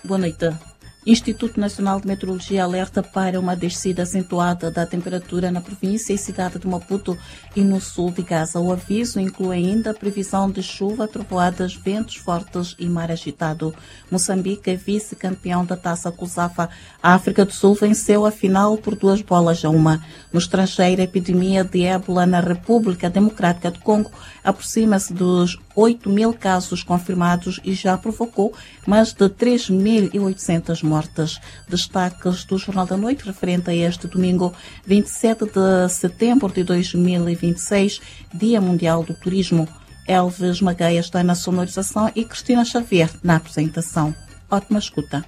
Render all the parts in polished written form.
Boa noite. Instituto Nacional de Meteorologia alerta para uma descida acentuada da temperatura na província e cidade de Maputo e no sul de Gaza. O aviso inclui ainda a previsão de chuva, trovoadas, ventos fortes e mar agitado. Moçambique é vice-campeão da Taça COSAFA. A África do Sul venceu a final por 2-1. No estrangeiro, a epidemia de ébola na República Democrática do Congo aproxima-se dos 8.000 casos confirmados e já provocou mais de 3.800 mortes. Destaques do Jornal da Noite referente a este domingo, 27 de setembro de 2026, Dia Mundial do Turismo. Elvis Magaia está na sonorização e Cristina Xavier na apresentação. Ótima escuta.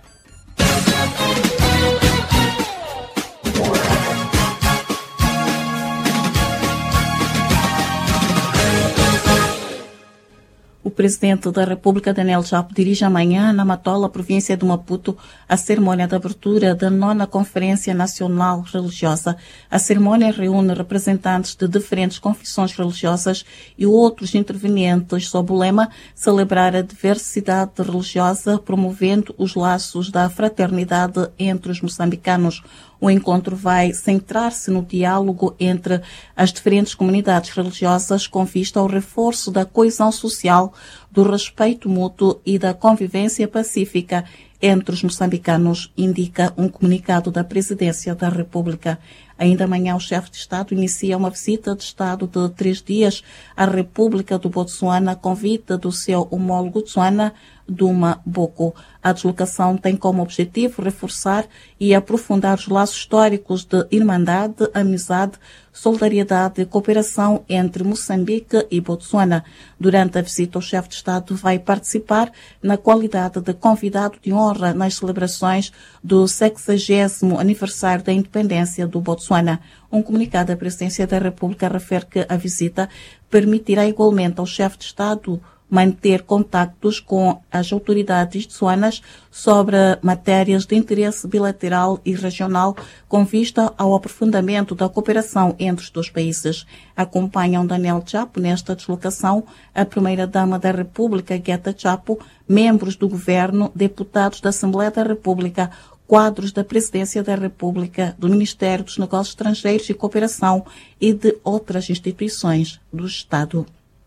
O presidente da República, Daniel Chapo, dirige amanhã na Matola, província de Maputo, a cerimônia de abertura da 9ª Conferência Nacional Religiosa. A cerimônia reúne representantes de diferentes confissões religiosas e outros intervenientes sob o lema celebrar a diversidade religiosa, promovendo os laços da fraternidade entre os moçambicanos. O encontro vai centrar-se no diálogo entre as diferentes comunidades religiosas com vista ao reforço da coesão social, do respeito mútuo e da convivência pacífica entre os moçambicanos, indica um comunicado da Presidência da República. Ainda amanhã, o chefe de Estado inicia uma visita de Estado de 3 dias à República do Botsuana, a convite do seu homólogo Tswana, Duma Boko. A deslocação tem como objetivo reforçar e aprofundar os laços históricos de irmandade, amizade, solidariedade e cooperação entre Moçambique e Botsuana. Durante a visita, o chefe de Estado vai participar na qualidade de convidado de honra nas celebrações do 60º aniversário da independência do Botsuana. Um comunicado da Presidência da República refere que a visita permitirá igualmente ao chefe de Estado manter contactos com as autoridades tsuanas sobre matérias de interesse bilateral e regional com vista ao aprofundamento da cooperação entre os dois países. Acompanham Daniel Chapo nesta deslocação a Primeira-Dama da República, Gueta Chapo, membros do Governo, deputados da Assembleia da República, quadros da Presidência da República, do Ministério dos Negócios Estrangeiros e Cooperação e de outras instituições do Estado.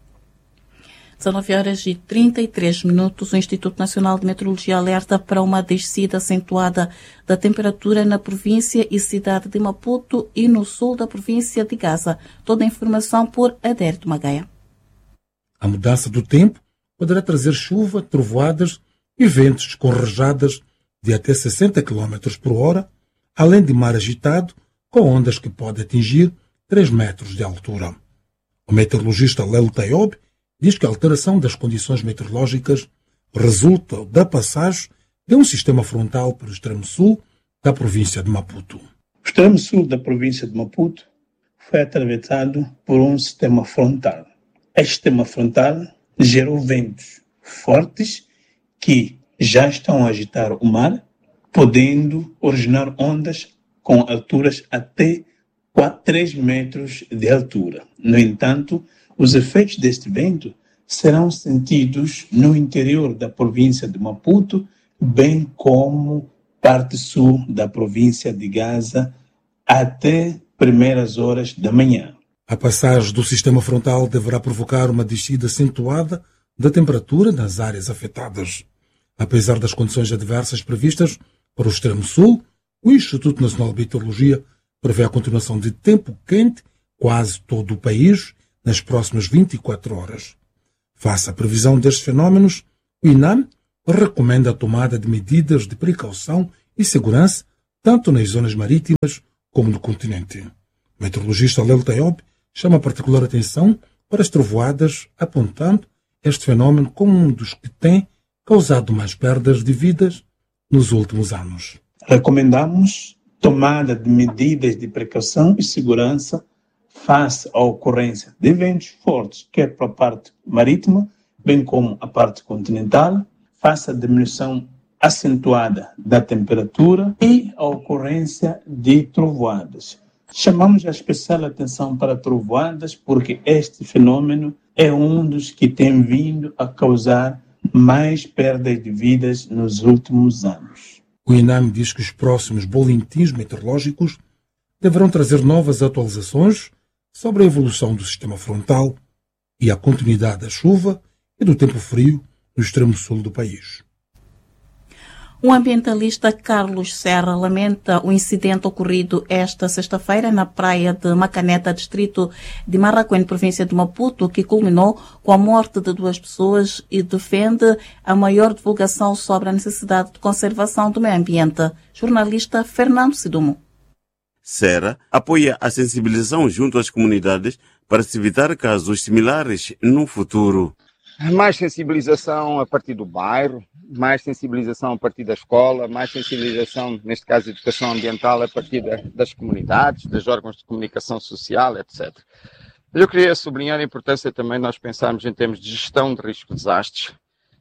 19h33, o Instituto Nacional de Meteorologia alerta para uma descida acentuada da temperatura na província e cidade de Maputo e no sul da província de Gaza. Toda a informação por Adérito Magaia. A mudança do tempo poderá trazer chuva, trovoadas e ventos com rajadas de até 60 km por hora, além de mar agitado, com ondas que podem atingir 3 metros de altura. O meteorologista Lelo Tayob diz que a alteração das condições meteorológicas resulta da passagem de um sistema frontal para o extremo sul da província de Maputo. O extremo sul da província de Maputo foi atravessado por um sistema frontal. Este sistema frontal gerou ventos fortes que já estão a agitar o mar, podendo originar ondas com alturas até 3 metros de altura. No entanto, os efeitos deste vento serão sentidos no interior da província de Maputo, bem como parte sul da província de Gaza, até primeiras horas da manhã. A passagem do sistema frontal deverá provocar uma descida acentuada da temperatura nas áreas afetadas. Apesar das condições adversas previstas para o extremo sul, o Instituto Nacional de Meteorologia prevê a continuação de tempo quente quase todo o país nas próximas 24 horas. Face à previsão destes fenómenos, o INAM recomenda a tomada de medidas de precaução e segurança tanto nas zonas marítimas como no continente. O meteorologista Lelo Tayob chama particular atenção para as trovoadas, apontando este fenómeno como um dos que tem causado mais perdas de vidas nos últimos anos. Recomendamos tomada de medidas de precaução e segurança face à ocorrência de ventos fortes, quer para a parte marítima, bem como a parte continental, face à diminuição acentuada da temperatura e à ocorrência de trovoadas. Chamamos a especial atenção para trovoadas porque este fenômeno é um dos que tem vindo a causar mais perdas de vidas nos últimos anos. O INAME diz que os próximos boletins meteorológicos deverão trazer novas atualizações sobre a evolução do sistema frontal e a continuidade da chuva e do tempo frio no extremo sul do país. O ambientalista Carlos Serra lamenta o incidente ocorrido esta sexta-feira na praia de Macaneta, distrito de Marraquém, província de Maputo, que culminou com a morte de 2 pessoas e defende a maior divulgação sobre a necessidade de conservação do meio ambiente. Jornalista Fernando Sidumo. Serra apoia a sensibilização junto às comunidades para se evitar casos similares no futuro. Mais sensibilização a partir do bairro, mais sensibilização a partir da escola, mais sensibilização, neste caso, educação ambiental, a partir das comunidades, dos órgãos de comunicação social, etc. Eu queria sublinhar a importância também de nós pensarmos em termos de gestão de risco de desastres.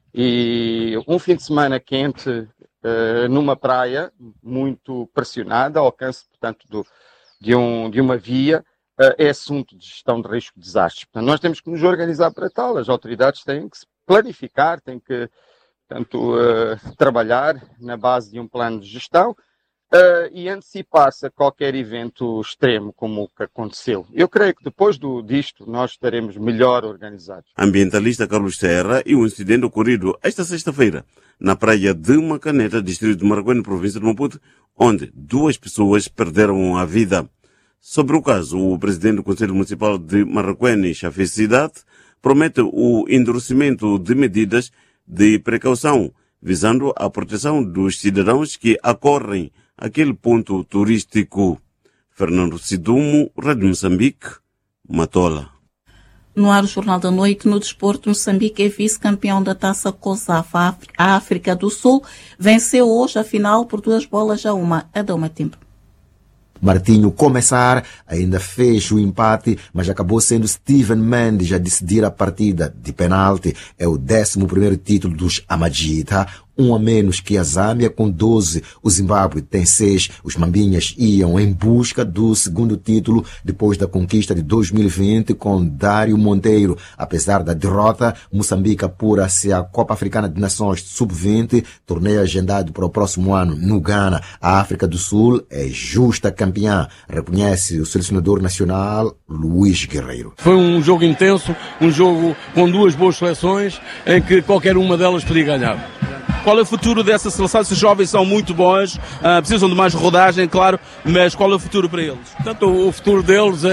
E um fim de semana quente numa praia muito pressionada, ao alcance, portanto, de uma via, é assunto de gestão de risco de desastres. Portanto, nós temos que nos organizar para tal. As autoridades têm que se planificar, têm que, portanto, trabalhar na base de um plano de gestão e antecipar-se a qualquer evento extremo como o que aconteceu. Eu creio que depois disto nós estaremos melhor organizados. Ambientalista Carlos Serra e o incidente ocorrido esta sexta-feira na praia de Macaneta, distrito de Marraquém, província de Maputo, onde 2 pessoas perderam a vida. Sobre o caso, o presidente do Conselho Municipal de Marraquém, Chafé Cidade, promete o endurecimento de medidas de precaução, visando a proteção dos cidadãos que acorrem àquele ponto turístico. Fernando Sidumo, Rádio Moçambique, Matola. No ar, o Jornal da Noite, no desporto, Moçambique é vice-campeão da Taça COSAF. A África do Sul venceu hoje a final por 2-1. Adoma Tempo. Martinho Começar ainda fez o empate, mas acabou sendo Steven Mendes a decidir a partida de penalti. É o 11º título dos Amajita, um a menos que a Zâmbia com 12. O Zimbábue tem 6. Os Mambinhas iam em busca do segundo título depois da conquista de 2020 com Dário Monteiro. Apesar da derrota, Moçambique apura-se à Copa Africana de Nações Sub-20, torneio agendado para o próximo ano no Ghana. A África do Sul é justa campeã, reconhece o selecionador nacional Luís Guerreiro. Foi um jogo intenso, um jogo com 2 boas seleções em que qualquer uma delas podia ganhar. Qual é o futuro dessa seleção? Esses jovens são muito bons, precisam de mais rodagem, claro, mas qual é o futuro para eles? Portanto, o futuro deles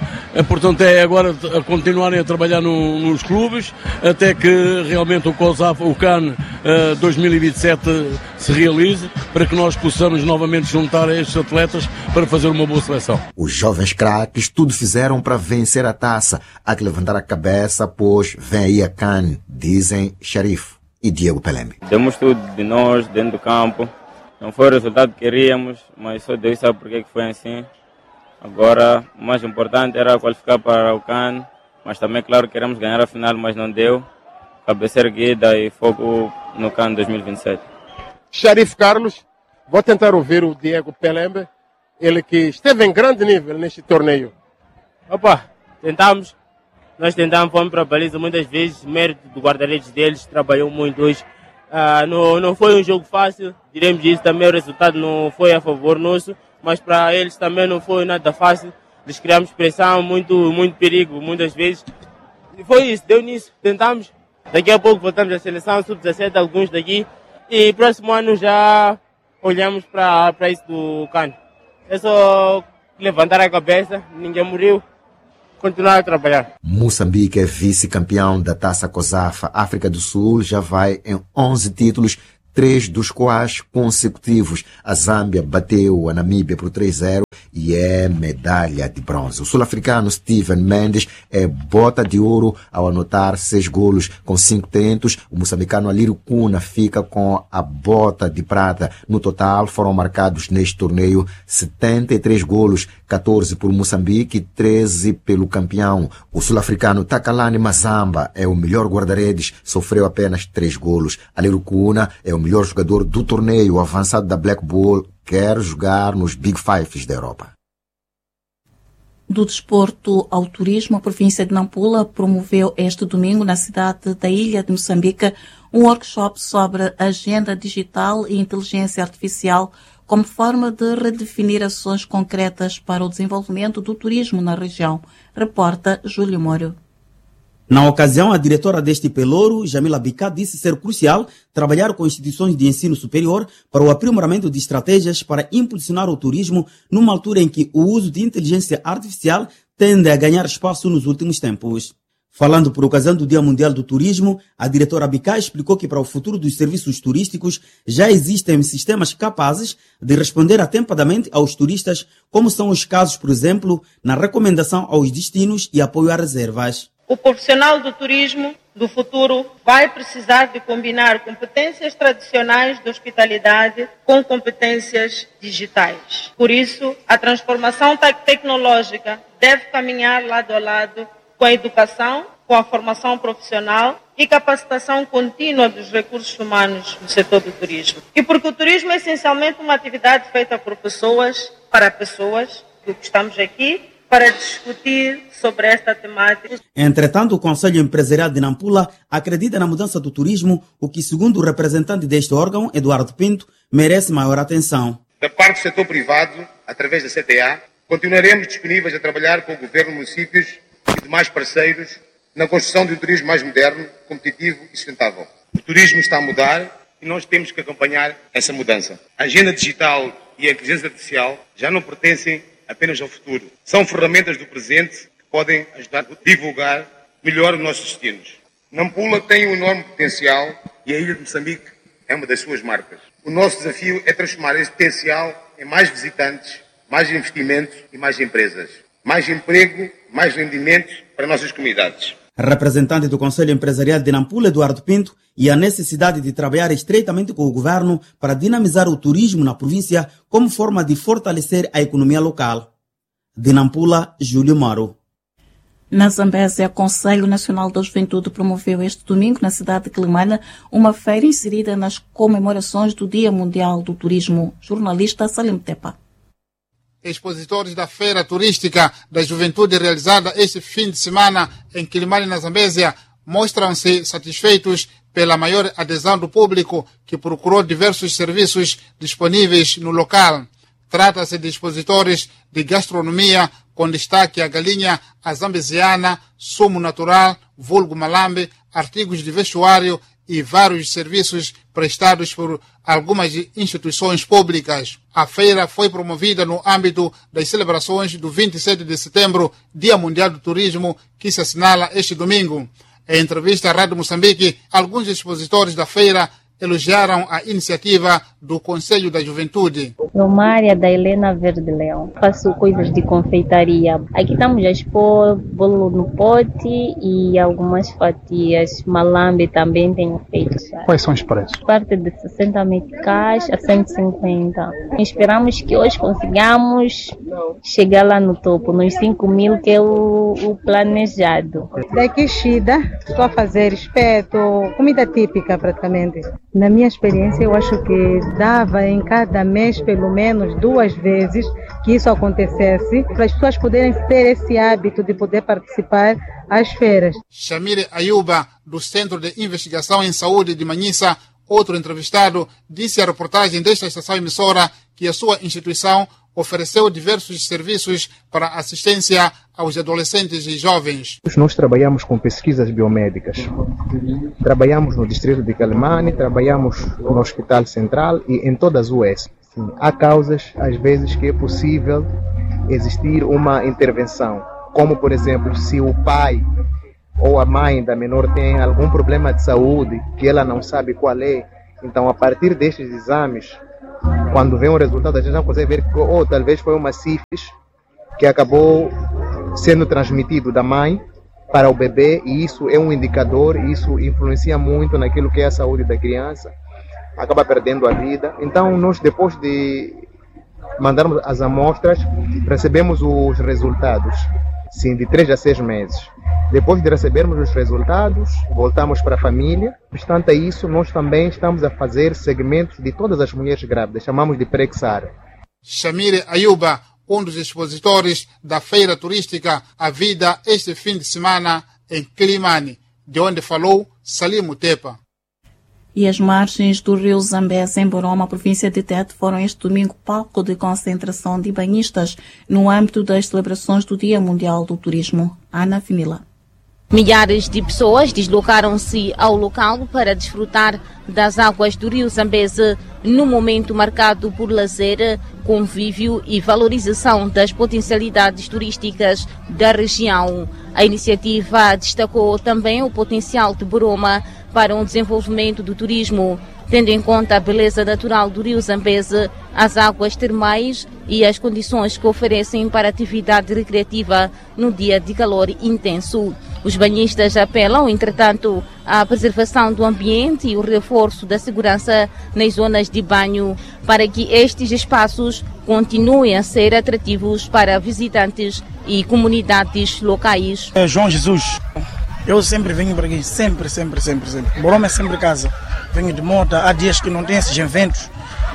é agora continuarem a trabalhar nos clubes, até que realmente o COSAF, o CAN 2027 se realize, para que nós possamos novamente juntar a estes atletas para fazer uma boa seleção. Os jovens craques tudo fizeram para vencer a taça. Há que levantar a cabeça, pois vem aí a CAN, dizem Sharif e Diego Pelembe. Demos tudo de nós dentro do campo. Não foi o resultado que queríamos, mas só Deus sabe porque que foi assim. Agora, o mais importante era qualificar para o CAN, mas também, claro, queremos ganhar a final, mas não deu. Cabeça erguida e foco no CAN 2027. Sharif Carlos, vou tentar ouvir o Diego Pelembe, ele que esteve em grande nível neste torneio. Nós tentamos, fomos para a baliza muitas vezes, mérito do guarda-redes deles, trabalhou muito hoje. Não foi um jogo fácil, diremos isso, também o resultado não foi a favor nosso, mas para eles também não foi nada fácil. Eles criamos pressão, muito perigo muitas vezes. E foi isso, deu nisso, tentamos. Daqui a pouco voltamos à seleção, sub-17, alguns daqui. E próximo ano já olhamos para isso do CAN. É só levantar a cabeça, ninguém morreu. Continuar a trabalhar. Moçambique é vice-campeão da Taça COSAF. África do Sul já vai em 11 títulos, 3 dos quais consecutivos. A Zâmbia bateu a Namíbia por 3-0 e é medalha de bronze. O sul-africano Steven Mendes é bota de ouro ao anotar 6 golos com 5 tentos. O moçambicano Alírio Cuna fica com a bota de prata. No total foram marcados neste torneio 73 golos, 14 por Moçambique e 13 pelo campeão. O sul-africano Takalani Mazamba é o melhor guarda-redes, sofreu apenas 3 golos. Alírio Cuna é o melhor jogador do torneio, o avançado da Black Bull, quer jogar nos Big Fives da Europa. Do desporto ao turismo, a província de Nampula promoveu este domingo, na cidade da ilha de Moçambique, um workshop sobre agenda digital e inteligência artificial como forma de redefinir ações concretas para o desenvolvimento do turismo na região. Reporta Júlio Moro. Na ocasião, a diretora deste pelouro, Jamila Bicá, disse ser crucial trabalhar com instituições de ensino superior para o aprimoramento de estratégias para impulsionar o turismo numa altura em que o uso de inteligência artificial tende a ganhar espaço nos últimos tempos. Falando por ocasião do Dia Mundial do Turismo, a diretora Bicá explicou que para o futuro dos serviços turísticos já existem sistemas capazes de responder atempadamente aos turistas, como são os casos, por exemplo, na recomendação aos destinos e apoio a reservas. O profissional do turismo do futuro vai precisar de combinar competências tradicionais de hospitalidade com competências digitais. Por isso, a transformação tecnológica deve caminhar lado a lado com a educação, com a formação profissional e capacitação contínua dos recursos humanos no setor do turismo. E porque o turismo é essencialmente uma atividade feita por pessoas, para pessoas, que estamos aqui para discutir sobre esta temática. Entretanto, o Conselho Empresarial de Nampula acredita na mudança do turismo, o que, segundo o representante deste órgão, Eduardo Pinto, merece maior atenção. Da parte do setor privado, através da CTA, continuaremos disponíveis a trabalhar com o Governo, municípios e demais parceiros na construção de um turismo mais moderno, competitivo e sustentável. O turismo está a mudar e nós temos que acompanhar essa mudança. A agenda digital e a inteligência artificial já não pertencem apenas ao futuro. São ferramentas do presente que podem ajudar a divulgar melhor os nossos destinos. Nampula tem um enorme potencial e a ilha de Moçambique é uma das suas marcas. O nosso desafio é transformar esse potencial em mais visitantes, mais investimentos e mais empresas. Mais emprego, mais rendimentos para nossas comunidades. Representante do Conselho Empresarial de Nampula, Eduardo Pinto, e a necessidade de trabalhar estreitamente com o governo para dinamizar o turismo na província como forma de fortalecer a economia local. De Nampula, Júlio Moro. Na Zambésia, o Conselho Nacional da Juventude promoveu este domingo, na cidade de Quelimane, uma feira inserida nas comemorações do Dia Mundial do Turismo. Jornalista Salim Tepa. Expositores da Feira Turística da Juventude realizada este fim de semana em Quelimane, na Zambésia, mostram-se satisfeitos pela maior adesão do público que procurou diversos serviços disponíveis no local. Trata-se de expositores de gastronomia, com destaque a galinha azambesiana, sumo natural, vulgo malambe, artigos de vestuário e vários serviços prestados por algumas instituições públicas. A feira foi promovida no âmbito das celebrações do 27 de setembro, Dia Mundial do Turismo, que se assinala este domingo. Em entrevista à Rádio Moçambique, alguns expositores da feira elogiaram a iniciativa do Conselho da Juventude. Romária da Helena Verde Leão. Faço coisas de confeitaria. Aqui estamos a expor bolo no pote e algumas fatias. Malambe também tenho feito. Quais são os preços? Parte de 60 meticais a 150. Esperamos que hoje consigamos chegar lá no topo, nos 5.000, que é o planejado. Daqui Xida, estou a fazer espeto, comida típica praticamente. Na minha experiência, eu acho que dava em cada mês, pelo menos 2 vezes, que isso acontecesse, para as pessoas poderem ter esse hábito de poder participar às feiras. Shamire Ayuba, do Centro de Investigação em Saúde de Manhissa, outro entrevistado, disse à reportagem desta estação emissora que a sua instituição ofereceu diversos serviços para assistência aos adolescentes e jovens. Nós trabalhamos com pesquisas biomédicas. Trabalhamos no distrito de Quelimane, trabalhamos no Hospital Central e em todas as UES. Há causas, às vezes, que é possível existir uma intervenção, como, por exemplo, se o pai ou a mãe da menor tem algum problema de saúde que ela não sabe qual é. Então, a partir destes exames, quando vem o resultado, a gente já consegue ver que talvez foi uma sífilis que acabou sendo transmitido da mãe para o bebê, e isso é um indicador, isso influencia muito naquilo que é a saúde da criança, acaba perdendo a vida. Então, nós, depois de mandarmos as amostras, recebemos os resultados, sim, de 3 a 6 meses. Depois de recebermos os resultados, voltamos para a família. Obstante isso, nós também estamos a fazer segmentos de todas as mulheres grávidas, chamamos de Prexar. Shamire Ayuba, um dos expositores da feira turística A Vida este fim de semana em Quelimane, de onde falou Salim Tepa. E as margens do rio Zambeze, em Boroma, província de Tete, foram este domingo palco de concentração de banhistas no âmbito das celebrações do Dia Mundial do Turismo. Ana Finila. Milhares de pessoas deslocaram-se ao local para desfrutar das águas do rio Zambeze num momento marcado por lazer, convívio e valorização das potencialidades turísticas da região. A iniciativa destacou também o potencial de Boroma para um desenvolvimento do turismo, tendo em conta a beleza natural do rio Zambeze, as águas termais e as condições que oferecem para atividade recreativa no dia de calor intenso. Os banhistas apelam, entretanto, à preservação do ambiente e o reforço da segurança nas zonas de banho, para que estes espaços continuem a ser atrativos para visitantes e comunidades locais. É João Jesus. Eu sempre venho por aqui, sempre. Boroma é sempre casa. Venho de moto, há dias que não tem esses eventos.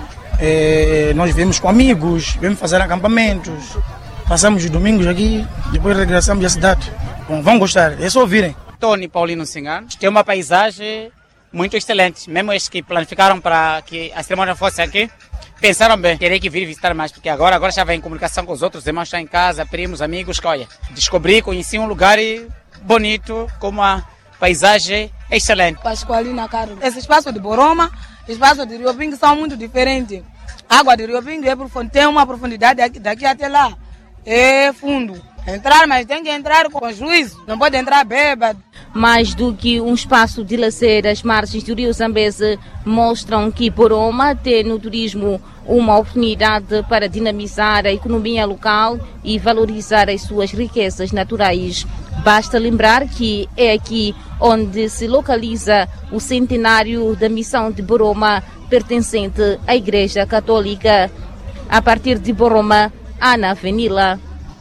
Nós viemos com amigos, viemos fazer acampamentos, passamos os domingos aqui, depois regressamos à cidade. Bom, vão gostar, é só ouvirem. Tony Paulino Singano, tem uma paisagem muito excelente. Mesmo estes que planificaram para que a cerimônia fosse aqui, pensaram bem, terei que vir visitar mais, porque agora já vem em comunicação com os outros irmãos que estão em casa, primos, amigos, que olha, conheci um lugar bonito, com uma paisagem excelente. Pascoalina Carlos. Esse espaço de Boroma, espaço de Rio Pingo são muito diferentes. A água de Rio Pingo tem uma profundidade daqui até lá, é fundo. Entrar, mas tem que entrar com juízo, não pode entrar bêbado. Mais do que um espaço de lazer, as margens do rio Zambeze mostram que Boroma tem no turismo uma oportunidade para dinamizar a economia local e valorizar as suas riquezas naturais. Basta lembrar que é aqui onde se localiza o centenário da missão de Boroma, pertencente à Igreja Católica. A partir de Boroma, Ana Venila.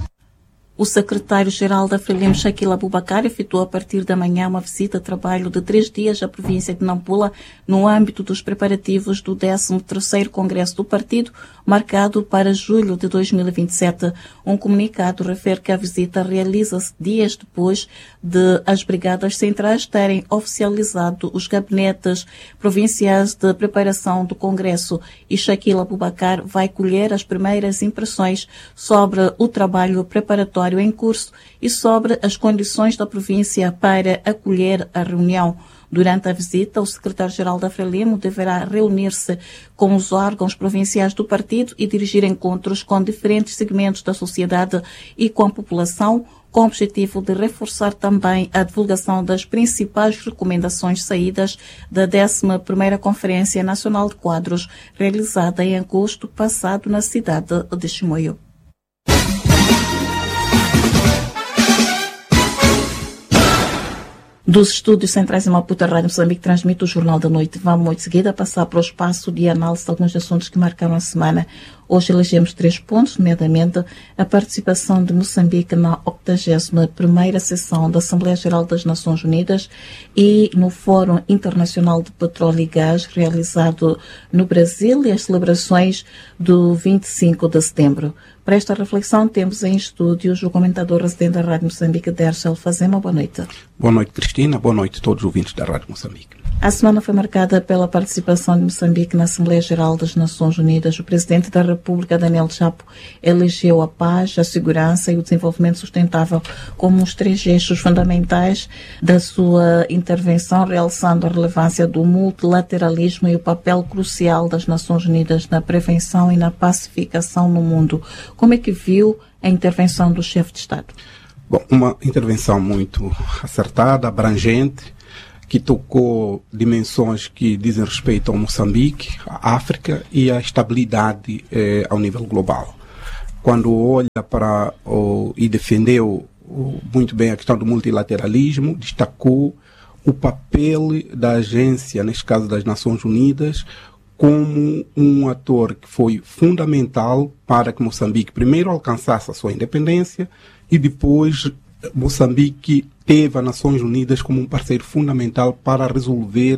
O secretário-geral da Frelimo, Shaquille Abubakar, efetuou a partir da manhã uma visita de trabalho de 3 dias à província de Nampula, no âmbito dos preparativos do 13º Congresso do Partido, marcado para julho de 2027. Um comunicado refere que a visita realiza-se dias depois de as brigadas centrais terem oficializado os gabinetes provinciais de preparação do Congresso, e Shaquille Abubakar vai colher as primeiras impressões sobre o trabalho preparatório em curso e sobre as condições da província para acolher a reunião. Durante a visita, o secretário-geral da Frelimo deverá reunir-se com os órgãos provinciais do partido e dirigir encontros com diferentes segmentos da sociedade e com a população, com o objetivo de reforçar também a divulgação das principais recomendações saídas da 11ª Conferência Nacional de Quadros, realizada em agosto passado na cidade de Chimoio. Dos estúdios centrais em Maputo, a Rádio Moçambique transmite o Jornal da Noite. Vamos, muito seguida, passar para o espaço de análise de alguns assuntos que marcaram a semana. Hoje elegemos 3 pontos, nomeadamente a participação de Moçambique na 81ª sessão da Assembleia Geral das Nações Unidas e no Fórum Internacional de Petróleo e Gás, realizado no Brasil, e as celebrações do 25 de setembro. Para esta reflexão, temos em estúdios o comentador residente da Rádio Moçambique, Dershel Fazema. Boa noite. Boa noite, Cristina. Boa noite a todos os ouvintes da Rádio Moçambique. A semana foi marcada pela participação de Moçambique na Assembleia Geral das Nações Unidas. O presidente da República, Daniel Chapo, elegeu a paz, a segurança e o desenvolvimento sustentável como os 3 eixos fundamentais da sua intervenção, realçando a relevância do multilateralismo e o papel crucial das Nações Unidas na prevenção e na pacificação no mundo. Como é que viu a intervenção do chefe de Estado? Bom, uma intervenção muito acertada, abrangente, que tocou dimensões que dizem respeito ao Moçambique, à África e à estabilidade ao nível global. Quando olha para e defendeu muito bem a questão do multilateralismo, destacou o papel da agência, neste caso das Nações Unidas, como um ator que foi fundamental para que Moçambique primeiro alcançasse a sua independência e depois Moçambique teve as Nações Unidas como um parceiro fundamental para resolver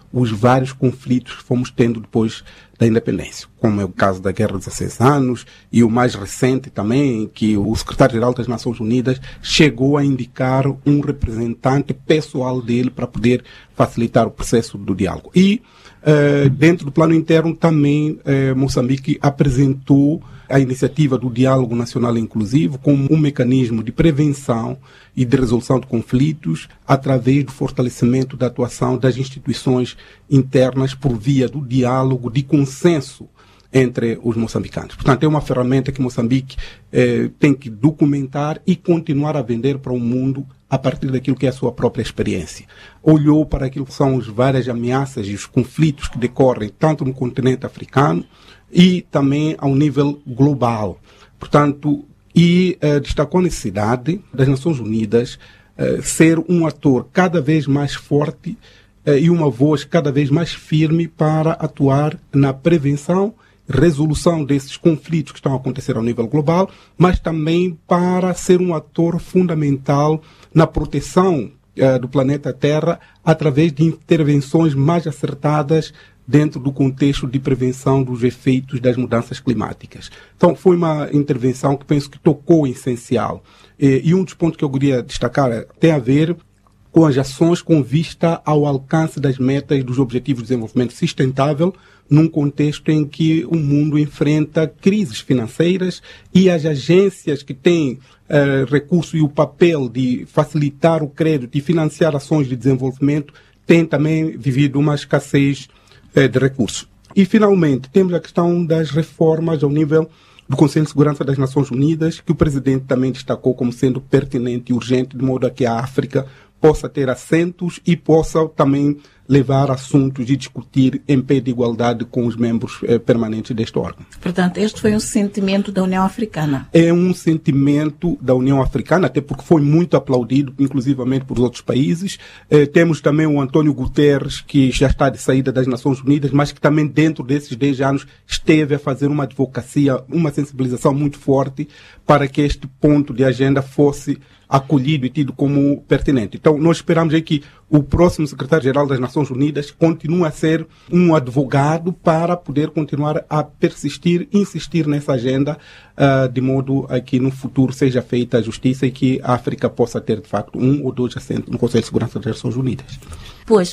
os vários conflitos que fomos tendo depois da independência, como é o caso da Guerra dos 16 anos e o mais recente também, que o secretário-geral das Nações Unidas chegou a indicar um representante pessoal dele para poder facilitar o processo do diálogo. E dentro do plano interno também Moçambique apresentou a iniciativa do Diálogo Nacional Inclusivo como um mecanismo de prevenção e de resolução de conflitos através do fortalecimento da atuação das instituições internas por via do diálogo de consenso entre os moçambicanos. Portanto, é uma ferramenta que Moçambique tem que documentar e continuar a vender para o mundo a partir daquilo que é a sua própria experiência. Olhou para aquilo que são as várias ameaças e os conflitos que decorrem tanto no continente africano e também ao nível global. Portanto, destacou a necessidade das Nações Unidas ser um ator cada vez mais forte e uma voz cada vez mais firme para atuar na prevenção, resolução desses conflitos que estão a acontecer ao nível global, mas também para ser um ator fundamental na proteção do planeta Terra através de intervenções mais acertadas dentro do contexto de prevenção dos efeitos das mudanças climáticas. Então, foi uma intervenção que penso que tocou o essencial. E um dos pontos que eu queria destacar tem a ver com as ações com vista ao alcance das metas dos Objetivos de Desenvolvimento Sustentável, num contexto em que o mundo enfrenta crises financeiras e as agências que têm recurso e o papel de facilitar o crédito e financiar ações de desenvolvimento têm também vivido uma escassez de recursos. E, finalmente, temos a questão das reformas ao nível do Conselho de Segurança das Nações Unidas, que o presidente também destacou como sendo pertinente e urgente, de modo a que a África possa ter assentos e possa também levar assuntos e discutir em pé de igualdade com os membros permanentes deste órgão. Portanto, este foi um sentimento da União Africana. É um sentimento da União Africana, até porque foi muito aplaudido, inclusivamente por outros países. Temos também o António Guterres, que já está de saída das Nações Unidas, mas que também dentro desses 10 anos esteve a fazer uma advocacia, uma sensibilização muito forte para que este ponto de agenda fosse acolhido e tido como pertinente. Então, nós esperamos aí que o próximo secretário-geral das Nações Unidas continue a ser um advogado para poder continuar a persistir, insistir nessa agenda, de modo a que no futuro seja feita a justiça e que a África possa ter, de facto, 1 ou 2 assentos no Conselho de Segurança das Nações Unidas. Pois,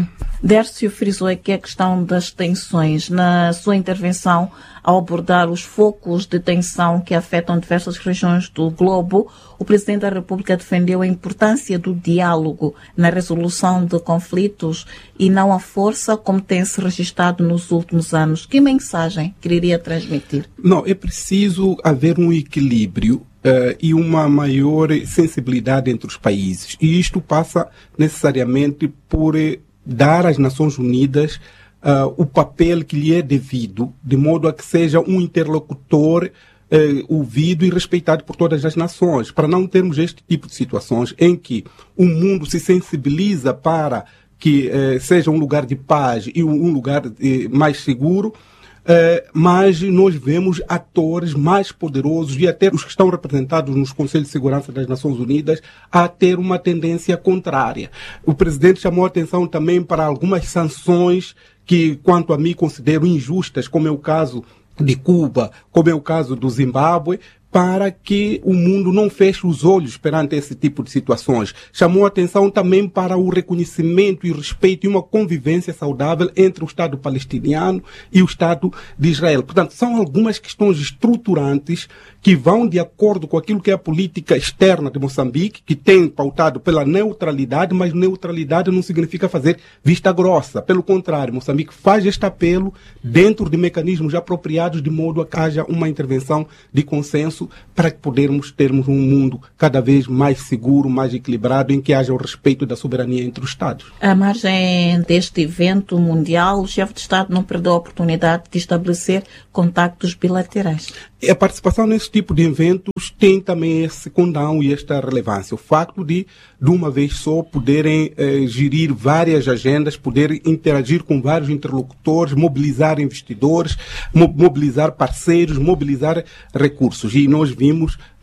Dércio frisou aqui a questão das tensões. Na sua intervenção, ao abordar os focos de tensão que afetam diversas regiões do globo, o Presidente da República defendeu a importância do diálogo na resolução de conflitos e não a força, como tem-se registrado nos últimos anos. Que mensagem quereria transmitir? Não, é preciso haver um equilíbrio e uma maior sensibilidade entre os países. E isto passa necessariamente por dar às Nações Unidas o papel que lhe é devido, de modo a que seja um interlocutor ouvido e respeitado por todas as nações, para não termos este tipo de situações em que o mundo se sensibiliza para que seja um lugar de paz e um lugar mais seguro, mas nós vemos atores mais poderosos e até os que estão representados nos Conselhos de Segurança das Nações Unidas a ter uma tendência contrária. O presidente chamou a atenção também para algumas sanções que, quanto a mim, considero injustas, como é o caso de Cuba, como é o caso do Zimbábue, para que o mundo não feche os olhos perante esse tipo de situações. Chamou a atenção também para o reconhecimento e respeito e uma convivência saudável entre o Estado palestiniano e o Estado de Israel. Portanto, são algumas questões estruturantes que vão de acordo com aquilo que é a política externa de Moçambique, que tem pautado pela neutralidade, mas neutralidade não significa fazer vista grossa. Pelo contrário, Moçambique faz este apelo dentro de mecanismos apropriados, de modo a que haja uma intervenção de consenso para que podermos termos um mundo cada vez mais seguro, mais equilibrado, em que haja o respeito da soberania entre os Estados. À margem deste evento mundial, o chefe de Estado não perdeu a oportunidade de estabelecer contactos bilaterais. A participação nesse tipo de eventos tem também esse condão e esta relevância. O facto de uma vez só, poderem gerir várias agendas, poder interagir com vários interlocutores, mobilizar investidores, mobilizar parceiros, mobilizar recursos. E nós vimos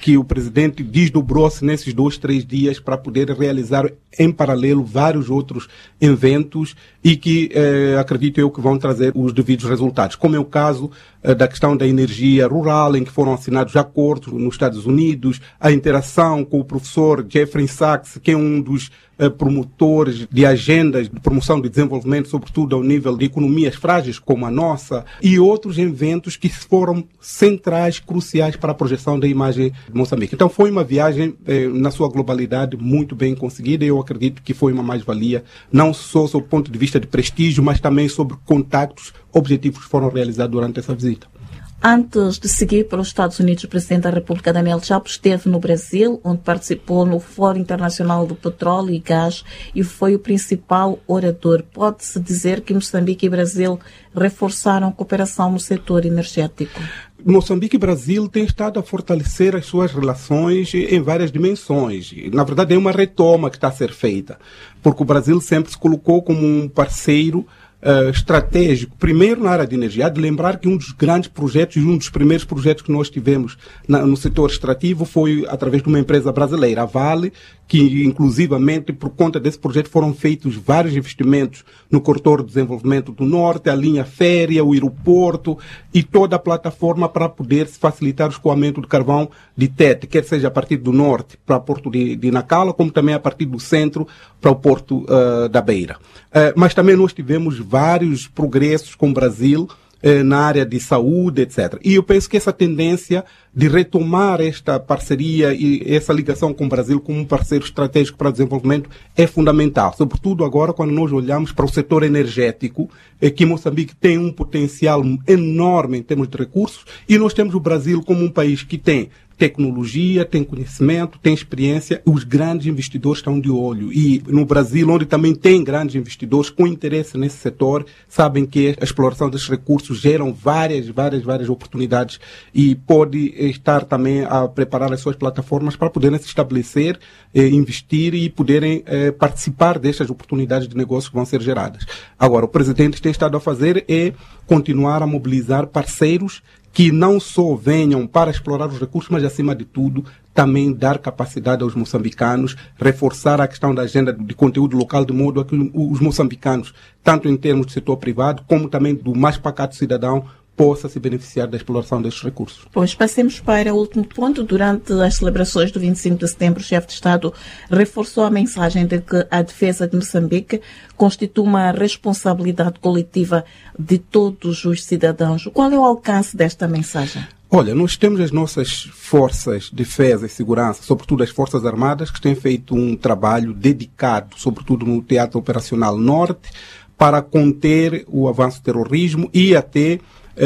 que o presidente desdobrou-se nesses 2-3 dias para poder realizar em paralelo vários outros eventos e que acredito eu que vão trazer os devidos resultados, como é o caso da questão da energia rural, em que foram assinados acordos nos Estados Unidos, a interação com o professor Jeffrey Sachs, que é um dos promotores de agendas de promoção de desenvolvimento, sobretudo ao nível de economias frágeis como a nossa, e outros eventos que foram centrais, cruciais para a projeção da imagem de Moçambique. Então foi uma viagem, na sua globalidade, muito bem conseguida, e eu acredito que foi uma mais-valia, não só sob o ponto de vista de prestígio, mas também sobre contactos objetivos que foram realizados durante essa visita. Antes de seguir para os Estados Unidos, o presidente da República, Daniel Chapo, esteve no Brasil, onde participou no Fórum Internacional do Petróleo e Gás e foi o principal orador. Pode-se dizer que Moçambique e Brasil reforçaram a cooperação no setor energético? Moçambique e Brasil têm estado a fortalecer as suas relações em várias dimensões. Na verdade, é uma retoma que está a ser feita, porque o Brasil sempre se colocou como um parceiro estratégico, primeiro na área de energia. Há de lembrar que um dos grandes projetos, um dos primeiros projetos que nós tivemos no setor extrativo foi através de uma empresa brasileira, a Vale, que inclusivamente por conta desse projeto foram feitos vários investimentos no corredor de desenvolvimento do Norte, a linha férrea, o aeroporto e toda a plataforma para poder se facilitar o escoamento de carvão de Tete, quer seja a partir do Norte para o Porto de Nacala, como também a partir do Centro para o Porto da Beira. Mas também nós tivemos vários progressos com o Brasil na área de saúde, etc. E eu penso que essa tendência de retomar esta parceria e essa ligação com o Brasil como um parceiro estratégico para o desenvolvimento é fundamental, sobretudo agora quando nós olhamos para o setor energético, que Moçambique tem um potencial enorme em termos de recursos, e nós temos o Brasil como um país que tem tecnologia, tem conhecimento, tem experiência, os grandes investidores estão de olho. E no Brasil, onde também tem grandes investidores com interesse nesse setor, sabem que a exploração desses recursos geram várias oportunidades e pode estar também a preparar as suas plataformas para poderem se estabelecer, investir e poderem participar destas oportunidades de negócios que vão ser geradas. Agora, o presidente tem estado a fazer é continuar a mobilizar parceiros que não só venham para explorar os recursos, mas, acima de tudo, também dar capacidade aos moçambicanos, reforçar a questão da agenda de conteúdo local, de modo a que os moçambicanos, tanto em termos do setor privado, como também do mais pacato cidadão, possa se beneficiar da exploração destes recursos. Pois, passemos para o último ponto. Durante as celebrações do 25 de setembro, o chefe de Estado reforçou a mensagem de que a defesa de Moçambique constitui uma responsabilidade coletiva de todos os cidadãos. Qual é o alcance desta mensagem? Olha, nós temos as nossas forças de defesa e segurança, sobretudo as Forças Armadas, que têm feito um trabalho dedicado, sobretudo no Teatro Operacional Norte, para conter o avanço do terrorismo e até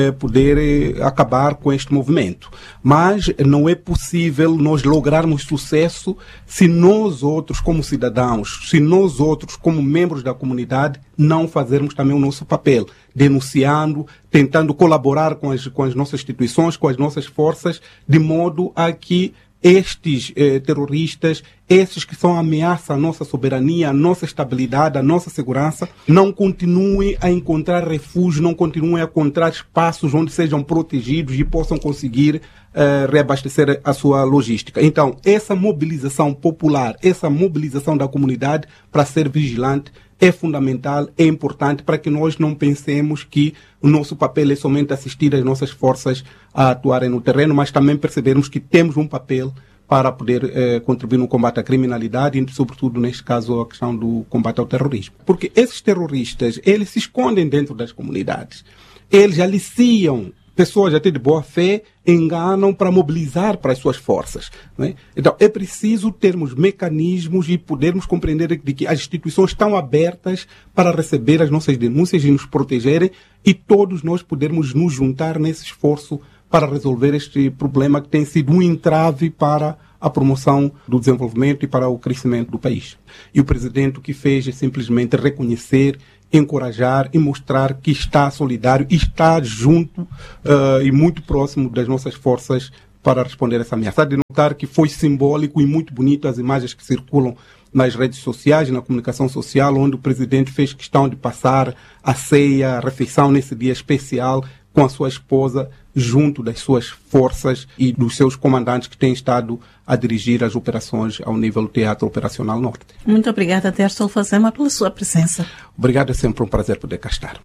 poder acabar com este movimento. Mas não é possível nós lograrmos sucesso se nós outros, como cidadãos, se nós outros, como membros da comunidade, não fazermos também o nosso papel, denunciando, tentando colaborar com as nossas instituições, com as nossas forças, de modo a que estes terroristas, esses que são ameaça à nossa soberania, à nossa estabilidade, à nossa segurança, não continuem a encontrar refúgio, não continuem a encontrar espaços onde sejam protegidos e possam conseguir reabastecer a sua logística. Então, essa mobilização popular, essa mobilização da comunidade para ser vigilante é fundamental, é importante para que nós não pensemos que o nosso papel é somente assistir as nossas forças a atuarem no terreno, mas também percebermos que temos um papel para poder contribuir no combate à criminalidade e, sobretudo, neste caso, a questão do combate ao terrorismo. Porque esses terroristas, eles se escondem dentro das comunidades. Eles aliciam pessoas até de boa fé, enganam para mobilizar para as suas forças. Não é? Então, é preciso termos mecanismos e podermos compreender de que as instituições estão abertas para receber as nossas denúncias e nos protegerem, e todos nós podermos nos juntar nesse esforço para resolver este problema que tem sido um entrave para a promoção do desenvolvimento e para o crescimento do país. E o presidente o que fez é simplesmente reconhecer, encorajar e mostrar que está solidário e está junto e muito próximo das nossas forças para responder a essa ameaça. Há de notar que foi simbólico e muito bonito as imagens que circulam nas redes sociais, na comunicação social, onde o presidente fez questão de passar a ceia, a refeição nesse dia especial com a sua esposa, junto das suas forças e dos seus comandantes que têm estado a dirigir as operações ao nível do Teatro Operacional Norte. Muito obrigada, Terço Alfazema, pela sua presença. Obrigado, é sempre um prazer poder cá estar.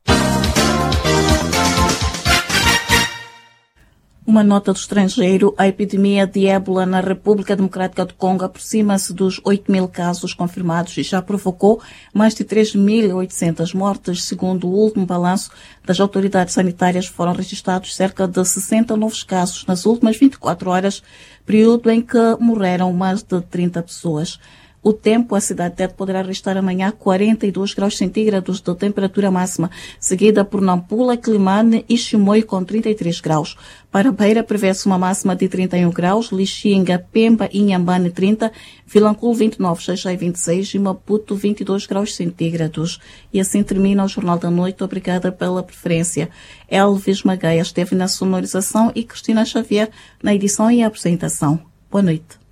Uma nota do estrangeiro, a epidemia de ébola na República Democrática do Congo aproxima-se dos 8.000 casos confirmados e já provocou mais de 3.800 mortes. Segundo o último balanço das autoridades sanitárias, foram registrados cerca de 60 novos casos nas últimas 24 horas, período em que morreram mais de 30 pessoas. O tempo, a cidade de Tete poderá registrar amanhã 42 graus centígrados de temperatura máxima, seguida por Nampula, Climane e Chimoio com 33 graus. Para Beira, prevê-se uma máxima de 31 graus, Lixinga, Pemba e Inhambane 30, Vilanculo 29, Xaixai 26 e Maputo 22 graus centígrados. E assim termina o Jornal da Noite. Obrigada pela preferência. Elvis Magaia esteve na sonorização e Cristina Xavier na edição e apresentação. Boa noite.